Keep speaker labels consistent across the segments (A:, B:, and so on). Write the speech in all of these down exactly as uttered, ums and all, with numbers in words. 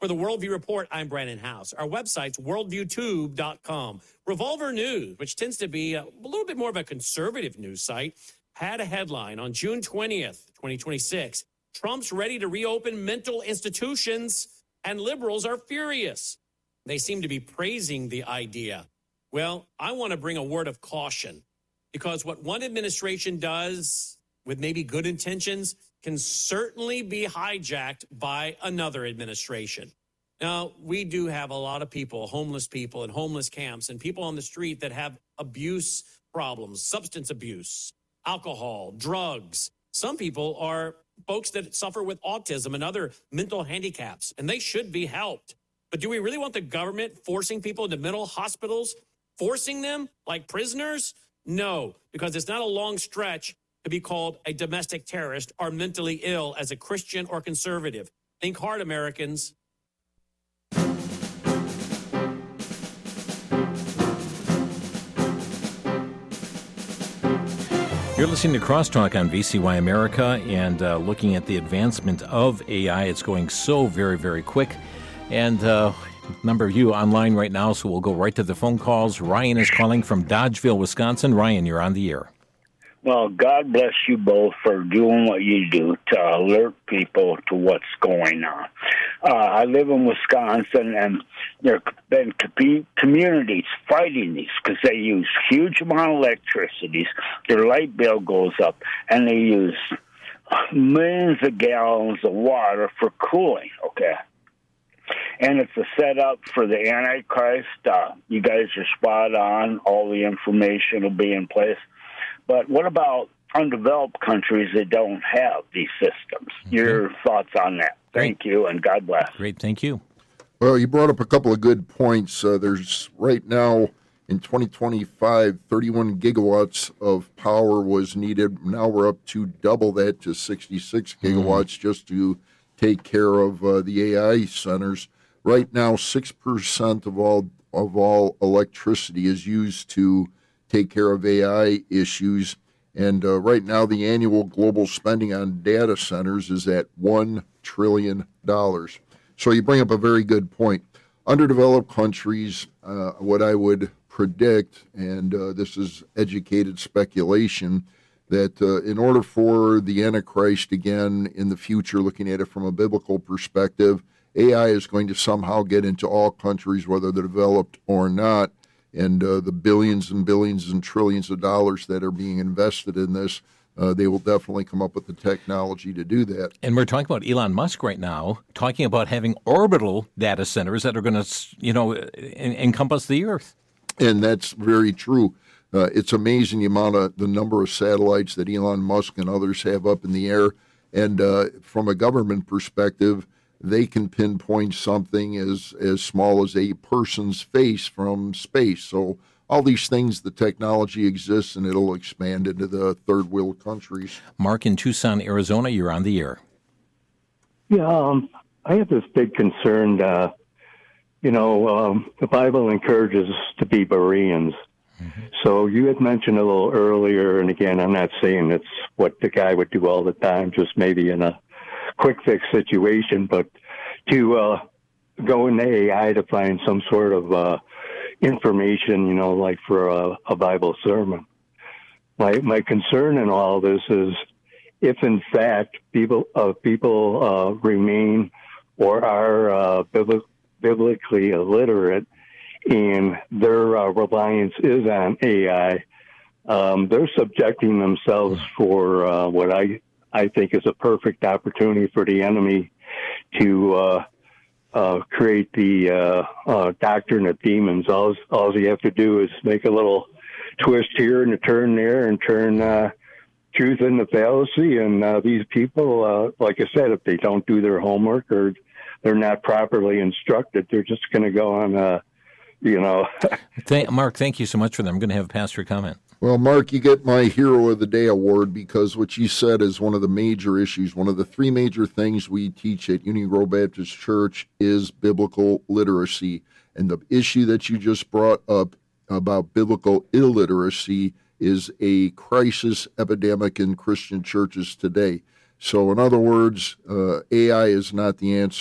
A: For the Worldview Report, I'm Brandon House. Our website's worldview tube dot com. Revolver News, which tends to be a little bit more of a conservative news site, had a headline on June twentieth, twenty twenty-six. Trump's ready to reopen mental institutions, and liberals are furious. They seem to be praising the idea. Well, I want to bring a word of caution, because what one administration does with maybe good intentions can certainly be hijacked by another administration. Now, we do have a lot of people, homeless people in homeless camps, and people on the street that have abuse problems, substance abuse, alcohol, drugs. Some people are folks that suffer with autism and other mental handicaps, and they should be helped. But do we really want the government forcing people into mental hospitals, forcing them like prisoners? No, because it's not a long stretch to be called a domestic terrorist or mentally ill as a Christian or conservative. Think hard, Americans.
B: You're listening to Crosstalk on V C Y America, and uh, looking at the advancement of A I. It's going so very, very quick. And uh, a number of you online right now, so we'll go right to the phone calls. Ryan is calling from Dodgeville, Wisconsin. Ryan, you're on the air.
C: Well, God bless you both for doing what you do to alert people to what's going on. Uh, I live in Wisconsin, and there have been communities fighting these because they use huge amount of electricity. Their light bill goes up, and they use millions of gallons of water for cooling, okay? And it's a setup for the Antichrist. Uh, you guys are spot on. All the information will be in place. But what about undeveloped countries that don't have these systems? Okay. Your thoughts on that? Thank Great. you, and God bless.
B: Great, thank you.
D: Well, you brought up a couple of good points. Uh, there's right now in twenty twenty-five, thirty-one gigawatts of power was needed. Now we're up to double that to sixty-six gigawatts mm. just to take care of uh, the A I centers. Right now, six percent of all of all electricity is used to take care of A I issues. And uh, right now, the annual global spending on data centers is at one trillion dollars. So you bring up a very good point. Underdeveloped countries, uh, what I would predict, and uh, this is educated speculation, that uh, in order for the Antichrist, again, in the future, looking at it from a biblical perspective, A I is going to somehow get into all countries, whether they're developed or not. And uh, the billions and billions and trillions of dollars that are being invested in this, uh, they will definitely come up with the technology to do that.
B: And we're talking about Elon Musk right now, talking about having orbital data centers that are going to, you know, en- encompass the Earth.
D: And that's very true. Uh, it's amazing the amount of the number of satellites that Elon Musk and others have up in the air. And uh, from a government perspective, they can pinpoint something as, as small as a person's face from space. So all these things, the technology exists, and it'll expand into the third world countries.
B: Mark in Tucson, Arizona, you're on the air.
E: Yeah, um, I have this big concern. Uh, you know, um, the Bible encourages us to be Bereans. Mm-hmm. So you had mentioned a little earlier, and again, I'm not saying it's what the guy would do all the time, just maybe in a quick fix situation, but to uh, go into A I to find some sort of uh, information, you know, like for a, a Bible sermon. My my concern in all this is if, in fact, people uh, people uh, remain or are uh, bibli- biblically illiterate and their uh, reliance is on A I, um, they're subjecting themselves for uh, what I I think is a perfect opportunity for the enemy to uh, uh, create the uh, uh, doctrine of demons. All, all you have to do is make a little twist here and a turn there and turn uh, truth into fallacy. And uh, these people, uh, like I said, if they don't do their homework or they're not properly instructed, they're just going to go on, uh, you know.
B: Thank, Mark, thank you so much for that. I'm going to have a pastor comment.
D: Well, Mark, you get my Hero of the Day award because what you said is one of the major issues. One of the three major things we teach at Union Grove Baptist Church is biblical literacy. And the issue that you just brought up about biblical illiteracy is a crisis epidemic in Christian churches today. So in other words, uh, A I is not the answer.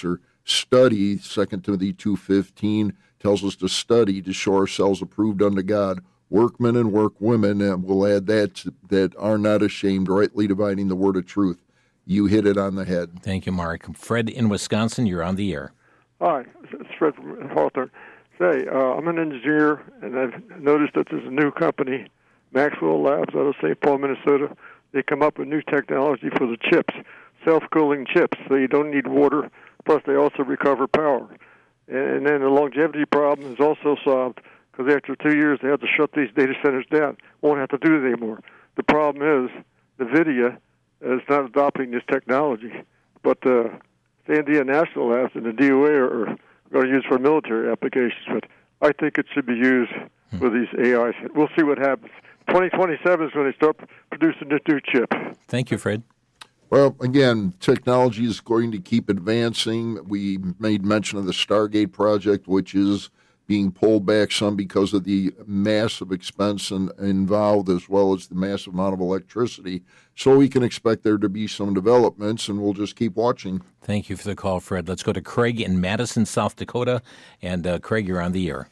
D: study. Second Timothy two fifteen tells us to study to show ourselves approved unto God, workmen and workwomen, and we'll add that, that are not ashamed, rightly dividing the word of truth. You hit it on the head.
B: Thank you, Mark. Fred in Wisconsin, you're on the air.
F: Hi, it's Fred from Hawthorne. Say, uh, I'm an engineer, and I've noticed that there's a new company, Maxwell Labs, out of Saint Paul, Minnesota. They come up with new technology for the chips, self-cooling chips, so you don't need water. Plus, they also recover power. And then the longevity problem is also solved, because after two years, they have to shut these data centers down. Won't have to do it anymore. The problem is NVIDIA is not adopting this technology, but uh, Sandia National Labs and the D O A are, are going to use for military applications. But I think it should be used hmm. with these A Is. We'll see what happens. twenty twenty-seven is when they start producing this new chip.
B: Thank you, Fred.
D: Well, again, technology is going to keep advancing. We made mention of the Stargate project, which is being pulled back some because of the massive expense in, involved, as well as the massive amount of electricity. So we can expect there to be some developments, and we'll just keep watching.
B: Thank you for the call, Fred. Let's go to Craig in Madison, South Dakota. And uh, Craig, you're on the air.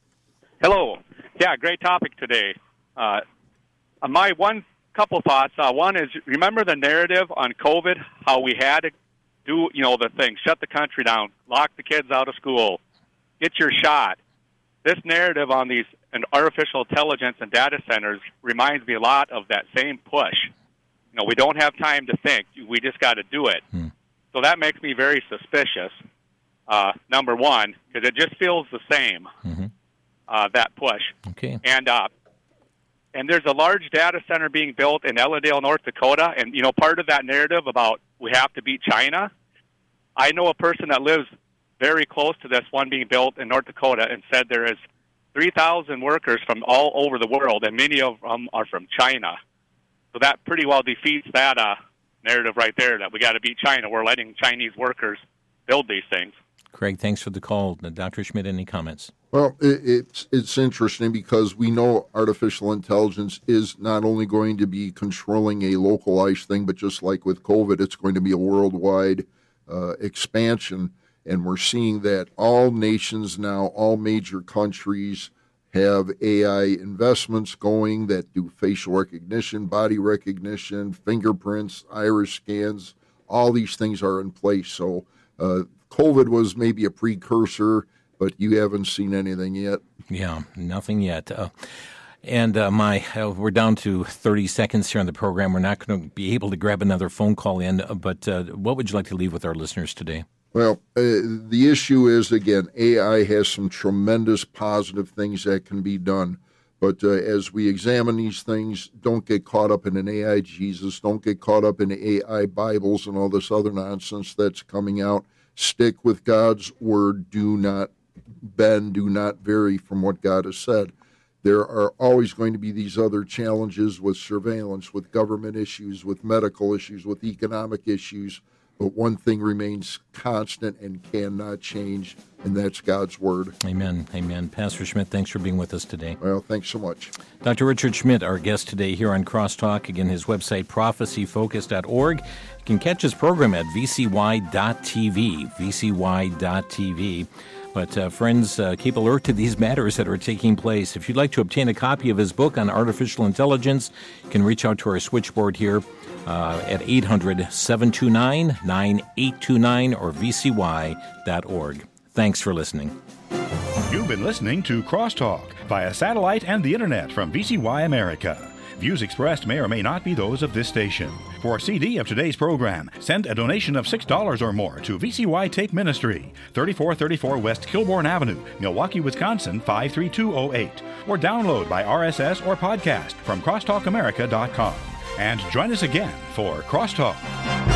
G: Hello. Yeah, great topic today. Uh, my one couple thoughts. Uh, one is, remember the narrative on COVID, how we had to do, you know, the thing, shut the country down, lock the kids out of school, get your shot. This narrative on these and artificial intelligence and data centers reminds me a lot of that same push. You know, we don't have time to think. We just got to do it. Hmm. So that makes me very suspicious, uh, number one, because it just feels the same, mm-hmm. uh, that push.
B: Okay.
G: And uh, and there's a large data center being built in Ellendale, North Dakota, and, you know, part of that narrative about we have to beat China, I know a person that lives very close to this one being built in North Dakota and said there is three thousand workers from all over the world, and many of them are from China. So that pretty well defeats that uh, narrative right there, that we got to beat China. We're letting Chinese workers build these things.
B: Craig, thanks for the call. Doctor Schmidt, any comments?
D: Well, it, it's it's interesting because we know artificial intelligence is not only going to be controlling a localized thing, but just like with COVID, it's going to be a worldwide uh, expansion. And we're seeing that all nations now, all major countries have A I investments going that do facial recognition, body recognition, fingerprints, iris scans. All these things are in place. So uh, COVID was maybe a precursor, but you haven't seen anything yet.
B: Yeah, nothing yet. Uh, and uh, my, uh, we're down to thirty seconds here on the program. We're not going to be able to grab another phone call in, but uh, what would you like to leave with our listeners today?
D: Well, uh, the issue is, again, A I has some tremendous positive things that can be done. But uh, as we examine these things, don't get caught up in an A I Jesus. Don't get caught up in A I Bibles and all this other nonsense that's coming out. Stick with God's word. Do not bend. Do not vary from what God has said. There are always going to be these other challenges with surveillance, with government issues, with medical issues, with economic issues. But one thing remains constant and cannot change, and that's God's Word.
B: Amen. Amen. Pastor Schmidt, thanks for being with us today.
D: Well, thanks so much.
B: Doctor Richard Schmidt, our guest today here on Crosstalk. Again, his website, prophecy focus dot org. You can catch his program at v c y dot t v, v c y dot t v. But, uh, friends, uh, keep alert to these matters that are taking place. If you'd like to obtain a copy of his book on artificial intelligence, you can reach out to our switchboard here uh, at eight hundred, seven two nine, nine eight two nine or v c y dot org. Thanks for listening.
H: You've been listening to Crosstalk via satellite and the Internet from V C Y America. Views expressed may or may not be those of this station. For a C D of today's program, send a donation of six dollars or more to V C Y Tape Ministry, thirty-four thirty-four West Kilbourne Avenue, Milwaukee, Wisconsin, five three two zero eight. Or download by R S S or podcast from crosstalk america dot com. And join us again for Crosstalk.